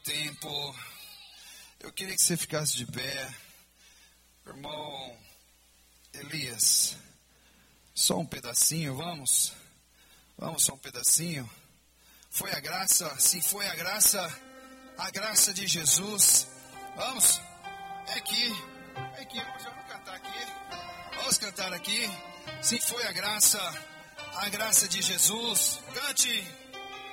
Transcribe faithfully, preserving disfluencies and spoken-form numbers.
tempo. Eu queria que você ficasse de pé. Irmão Elias, só um pedacinho, vamos? Vamos, só um pedacinho. Foi a graça, sim, foi a graça, a graça de Jesus. Vamos, é aqui, é aqui, vamos, vamos cantar aqui. Vamos cantar aqui. Sim, foi a graça, a graça de Jesus. Cante.